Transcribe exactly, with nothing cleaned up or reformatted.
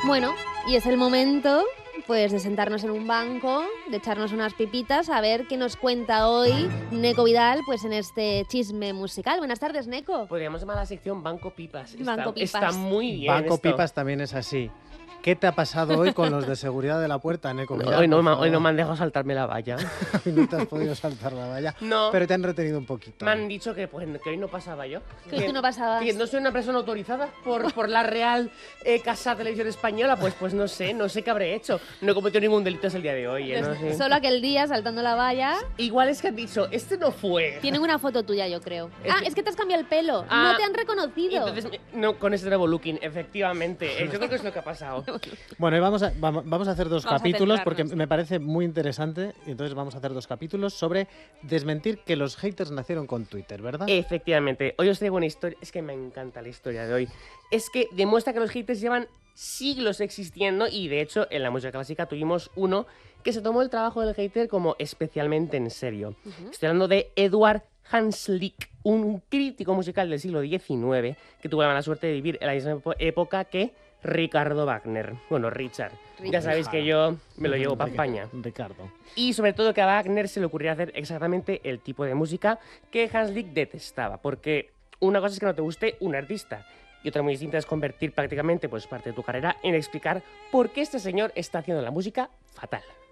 Bueno, y es el momento pues de sentarnos en un banco, de echarnos unas pipitas, a ver qué nos cuenta hoy Neco Vidal pues en este chisme musical. Buenas tardes, Neco. Podríamos llamar a la sección Banco Pipas. Está, Banco Pipas. Está muy bien Banco esto. Pipas también es así. ¿Qué te ha pasado hoy con los de seguridad de la puerta, Neco? No, hoy, no, hoy no me han dejado saltarme la valla. No te has podido saltar la valla. No. Pero te han retenido un poquito. Me han dicho que, pues, que hoy no pasaba yo. Que tú no pasabas. Que no soy una persona autorizada por, por la Real eh, Casa Televisión Española. Pues, pues no sé, no sé qué habré hecho. No he cometido ningún delito hasta el día de hoy. ¿eh? No sé. Solo aquel día saltando la valla. Igual es que han dicho, este no fue. Tienen una foto tuya, yo creo. Es ah, que- es que te has cambiado el pelo. Ah, no te han reconocido. Entonces, no, con este nuevo looking, efectivamente. Eh, yo creo que es lo que ha pasado. Bueno, y vamos a, vamos vamos a hacer dos Vamos a capítulos porque centrarnos. me parece muy interesante. Y entonces vamos a hacer dos capítulos sobre desmentir que los haters nacieron con Twitter, ¿verdad? Efectivamente. Hoy os traigo una historia. Es que me encanta la historia de hoy. Es que demuestra que los haters llevan siglos existiendo y de hecho en la música clásica tuvimos uno que se tomó el trabajo del hater como especialmente en serio. Ujú. Estoy hablando de Eduard Hanslick, un crítico musical del siglo diecinueve que tuvo la mala suerte de vivir en la misma epo- época que Ricardo Wagner. Bueno, Richard. Ya Richard. sabéis que yo me lo llevo para España. Ricardo. Y sobre todo que a Wagner se le ocurría hacer exactamente el tipo de música que Hanslick detestaba. Porque una cosa es que no te guste un artista y otra muy distinta es convertir prácticamente pues, parte de tu carrera en explicar por qué este señor está haciendo la música fatal.